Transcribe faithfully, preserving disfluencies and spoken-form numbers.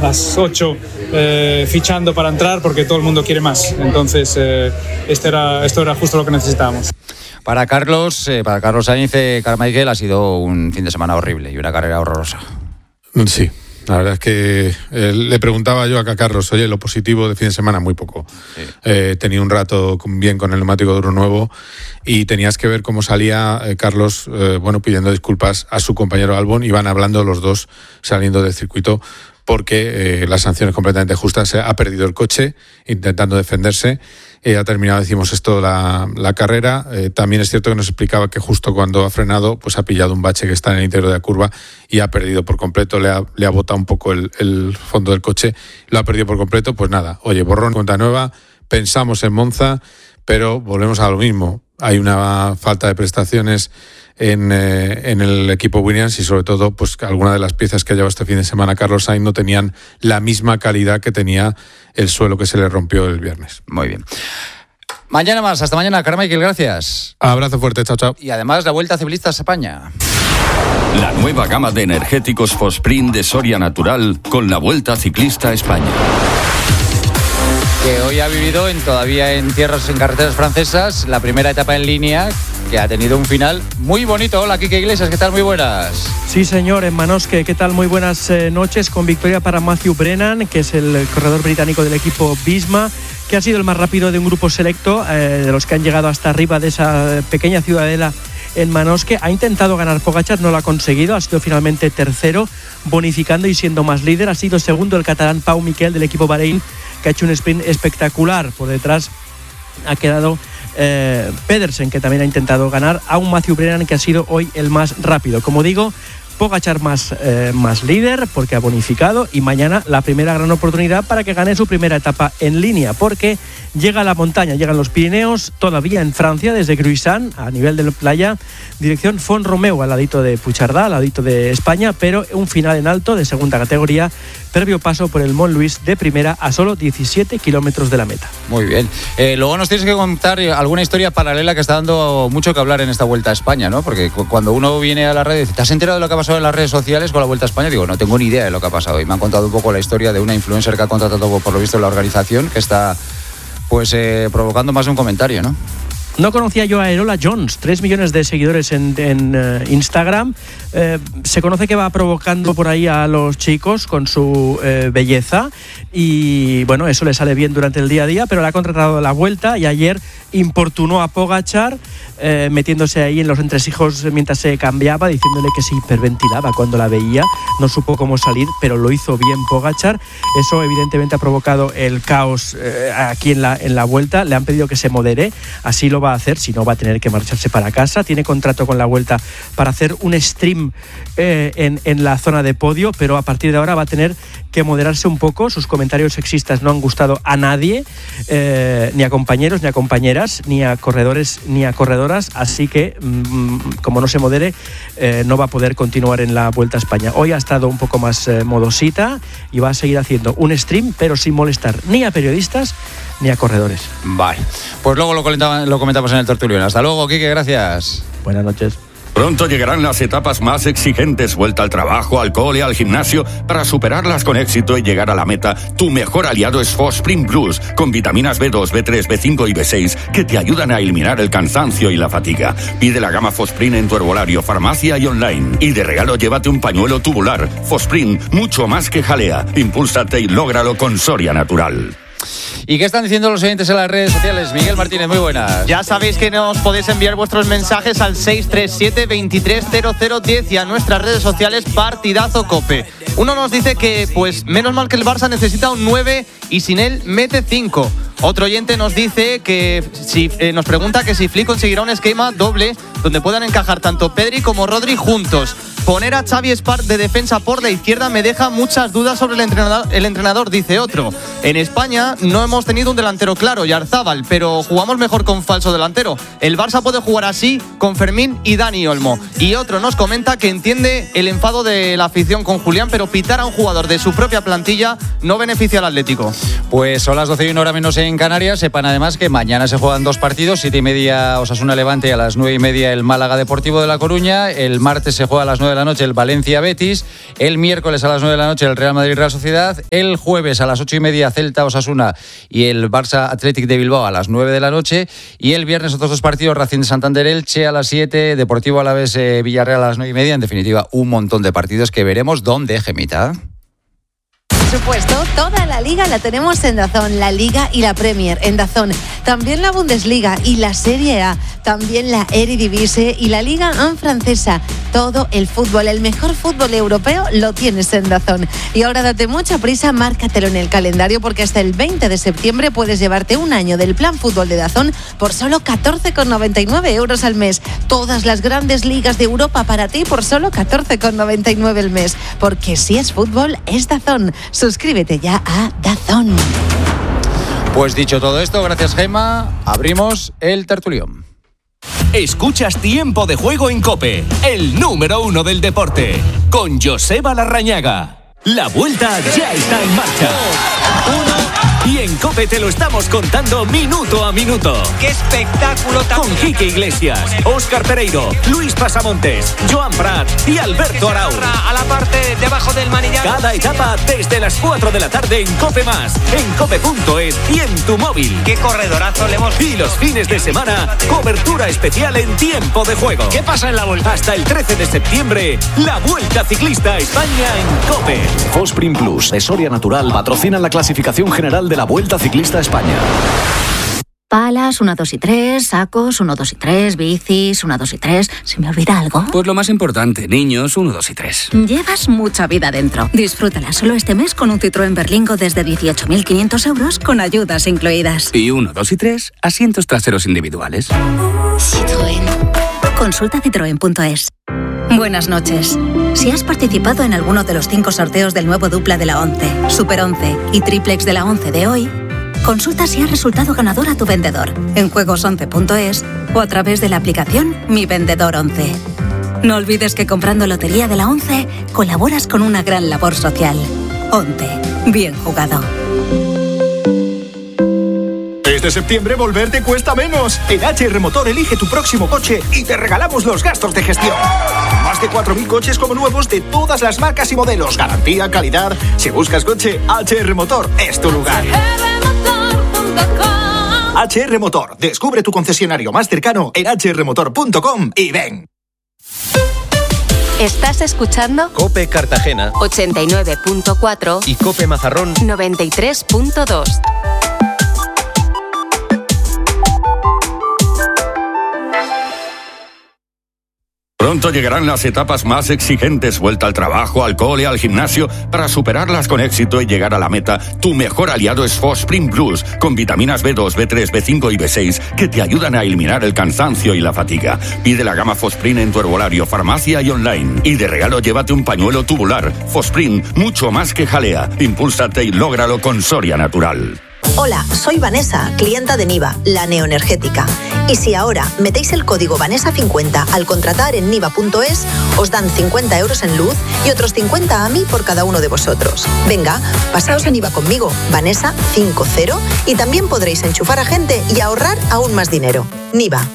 las ocho eh, fichando para entrar porque todo el mundo quiere más. Entonces, eh, este era, esto era justo lo que necesitábamos. Para Carlos, eh, para Carlos Sainz, eh, Carmichael, ha sido un fin de semana horrible y una carrera horrorosa. Sí. La verdad es que eh, le preguntaba yo a Carlos, oye, lo positivo de fin de semana, muy poco. Sí. Eh, tenía un rato bien con el neumático duro nuevo y tenías que ver cómo salía eh, Carlos, eh, bueno, pidiendo disculpas a su compañero Albon. Iban hablando los dos saliendo del circuito porque eh, la sanción es completamente justa. Se ha perdido el coche intentando defenderse. Eh, ha terminado, decimos esto, la, la carrera. Eh, también es cierto que nos explicaba que justo cuando ha frenado, pues ha pillado un bache que está en el interior de la curva y ha perdido por completo, le ha, le ha botado un poco el, el fondo del coche, lo ha perdido por completo. Pues nada, oye, borrón, cuenta nueva, pensamos en Monza, pero volvemos a lo mismo. Hay una falta de prestaciones en, eh, en el equipo Williams y sobre todo pues algunas de las piezas que ha llevado este fin de semana Carlos Sainz no tenían la misma calidad que tenía el suelo que se le rompió el viernes. Muy bien. Mañana más, hasta mañana, Carmichael, gracias. Abrazo fuerte, chao, chao. Y además la Vuelta Ciclista a España. La nueva gama de energéticos Fosprint de Soria Natural con la Vuelta Ciclista a España. Que hoy ha vivido en, todavía en tierras, en carreteras francesas, la primera etapa en línea, que ha tenido un final muy bonito. Hola, Quique Iglesias, ¿qué tal? Muy buenas. Sí, señor, en Manosque, ¿qué tal? Muy buenas eh, noches, con victoria para Matthew Brennan, que es el corredor británico del equipo Visma, que ha sido el más rápido de un grupo selecto, eh, de los que han llegado hasta arriba de esa pequeña ciudadela en Manosque. Ha intentado ganar Pogačar, no lo ha conseguido, ha sido finalmente tercero, bonificando y siendo más líder. Ha sido segundo el catalán Pau Miquel del equipo Bahrein, que ha hecho un sprint espectacular. Por detrás ha quedado eh, Pedersen, que también ha intentado ganar, a un Matthew Brennan que ha sido hoy el más rápido. Como digo, Pogačar más, eh, más líder porque ha bonificado, y mañana la primera gran oportunidad para que gane su primera etapa en línea, porque llega a la montaña, llegan los Pirineos, todavía en Francia, desde Cruisan, a nivel de la playa, dirección Font-Romeu, al ladito de Puigcerdá, al ladito de España, pero un final en alto de segunda categoría, previo paso por el Mont-Louis de primera a solo diecisiete kilómetros de la meta. Muy bien. Eh, luego nos tienes que contar alguna historia paralela que está dando mucho que hablar en esta Vuelta a España, ¿no? Porque cuando uno viene a la red y dice, ¿te has enterado de lo que ha pasado en las redes sociales con la Vuelta a España? Digo, no tengo ni idea de lo que ha pasado. Y me han contado un poco la historia de una influencer que ha contratado, por lo visto, la organización, que está pues eh, provocando más de un comentario, ¿no? No conocía yo a Erola Jones, tres millones de seguidores en, en uh, Instagram. Eh, se conoce que va provocando por ahí a los chicos con su eh, belleza y bueno, eso le sale bien durante el día a día, pero le ha contratado la Vuelta y ayer importunó a Pogačar eh, metiéndose ahí en los entresijos mientras se cambiaba, diciéndole que se hiperventilaba cuando la veía, no supo cómo salir, pero lo hizo bien Pogačar. Eso evidentemente ha provocado el caos eh, aquí en la, en la Vuelta. Le han pedido que se modere, así lo va a hacer, si no va a tener que marcharse para casa. Tiene contrato con la Vuelta para hacer un stream eh, en, en la zona de podio, pero a partir de ahora va a tener que moderarse un poco. Sus comentarios sexistas no han gustado a nadie, eh, ni a compañeros, ni a compañeras, ni a corredores, ni a corredoras, así que mmm, como no se modere, eh, no va a poder continuar en la Vuelta a España. Hoy ha estado un poco más eh, modosita y va a seguir haciendo un stream, pero sin molestar ni a periodistas ni a corredores. Vale, pues luego lo comentamos, lo comentamos en el Tertulión. Hasta luego, Quique, gracias. Buenas noches. Pronto llegarán las etapas más exigentes, vuelta al trabajo, al cole, al gimnasio. Para superarlas con éxito y llegar a la meta, tu mejor aliado es Fosprint Plus, con vitaminas B dos, B tres, B cinco y B seis, que te ayudan a eliminar el cansancio y la fatiga. Pide la gama Fosprint en tu herbolario, farmacia y online. Y de regalo llévate un pañuelo tubular. Fosprint, mucho más que jalea. Impúlsate y lógralo con Soria Natural. ¿Y qué están diciendo los oyentes en las redes sociales? Miguel Martínez, muy buenas. Ya sabéis que nos podéis enviar vuestros mensajes al seis tres siete, veintitrés cero cero diez y a nuestras redes sociales Partidazo Cope. Uno nos dice que, pues, menos mal que el Barça necesita un nueve y sin él mete cinco. Otro oyente nos dice que si eh, nos pregunta que si Flick conseguirá un esquema doble donde puedan encajar tanto Pedri como Rodri juntos. Poner a Xavi Espart de defensa por la izquierda me deja muchas dudas sobre el entrenador, el entrenador, dice otro. En España no hemos tenido un delantero claro, Yarzábal, pero jugamos mejor con falso delantero. El Barça puede jugar así con Fermín y Dani Olmo. Y otro nos comenta que entiende el enfado de la afición con Julián, pero pitar a un jugador de su propia plantilla no beneficia al Atlético. Pues son las doce y una hora menos en Canarias. Sepan además que mañana se juegan dos partidos, siete y media Osasuna Levante y a las nueve y media el Málaga Deportivo de La Coruña. El martes se juega a las nueve de la noche el Valencia-Betis, el miércoles a las nueve de la noche el Real Madrid-Real Sociedad, el jueves a las ocho y media Celta-Osasuna y el Barça-Athletic de Bilbao a las nueve de la noche, y el viernes otros dos partidos, Racing de Santander-Elche a las siete, Deportivo Alavés-Villarreal a las nueve y media. En definitiva, un montón de partidos que veremos. ¿Dónde, Gemita? Por supuesto, toda la Liga la tenemos en DAZN, la Liga y la Premier en DAZN, también la Bundesliga y la Serie A, también la Eredivisie y la Liga uno francesa. Todo el fútbol, el mejor fútbol europeo lo tienes en DAZN. Y ahora date mucha prisa, márcatelo en el calendario porque hasta el veinte de septiembre puedes llevarte un año del plan fútbol de DAZN por solo catorce con noventa y nueve euros al mes. Todas las grandes ligas de Europa para ti por solo catorce con noventa y nueve al mes. Porque si es fútbol, es DAZN. Suscríbete ya a DAZN. Pues dicho todo esto, gracias Gema, abrimos el tertulión. Escuchas Tiempo de Juego en COPE, el número uno del deporte, con Joseba Larrañaga. La vuelta ya está en marcha. Y en COPE te lo estamos contando minuto a minuto. ¡Qué espectáculo tan... Con Quique Iglesias, Óscar Pereiro, Luis Pasamontes, Joan Prat y Alberto Arau. A la parte debajo del manillar. Cada etapa desde las cuatro de la tarde en COPE Más, en cope punto es y en tu móvil. ¡Qué corredorazo le hemos... Y los fines de semana, cobertura especial en Tiempo de Juego. ¿Qué pasa en la vuelta? Hasta el trece de septiembre, la Vuelta Ciclista a España en COPE. Fosprin Plus de Soria Natural patrocinan la clasificación general de la Vuelta Ciclista a España. Palas, uno, dos y tres, sacos, uno, dos y tres, bicis, uno, dos y tres. ¿Se me olvida algo? Pues lo más importante, niños, uno, dos y tres. Llevas mucha vida dentro. Disfrútala solo este mes con un Citroën Berlingo desde dieciocho mil quinientos euros con ayudas incluidas. Y uno, dos y tres, asientos traseros individuales. Citroën. Consulta citroen punto es. Buenas noches. Si has participado en alguno de los cinco sorteos del nuevo dupla de la ONCE, Super once y Triplex de la ONCE de hoy, consulta si has resultado ganador a tu vendedor en juegos once punto es o a través de la aplicación Mi Vendedor once. No olvides que comprando Lotería de la ONCE colaboras con una gran labor social. ONCE. Bien jugado. Este septiembre volverte cuesta menos. En H R Motor elige tu próximo coche y te regalamos los gastos de gestión. Más de cuatro mil coches como nuevos de todas las marcas y modelos. Garantía, calidad. Si buscas coche, H R Motor es tu lugar. H R Motor. Descubre tu concesionario más cercano en hache erre motor punto com y ven. ¿Estás escuchando? COPE Cartagena ochenta y nueve punto cuatro y COPE Mazarrón noventa y tres punto dos. Pronto llegarán las etapas más exigentes, vuelta al trabajo, al cole, al gimnasio. Para superarlas con éxito y llegar a la meta, tu mejor aliado es Fosprin Plus, con vitaminas B dos, B tres, B cinco y B seis que te ayudan a eliminar el cansancio y la fatiga. Pide la gama Fosprin en tu herbolario, farmacia y online. Y de regalo llévate un pañuelo tubular. Fosprin, mucho más que jalea. Impúlsate y lógralo con Soria Natural. Hola, soy Vanessa, clienta de Niva, la neoenergética. Y si ahora metéis el código Vanessa cincuenta al contratar en niva punto es, os dan cincuenta euros en luz y otros cincuenta a mí por cada uno de vosotros. Venga, pasaos a Niva conmigo, Vanessa cincuenta, y también podréis enchufar a gente y ahorrar aún más dinero. Niva.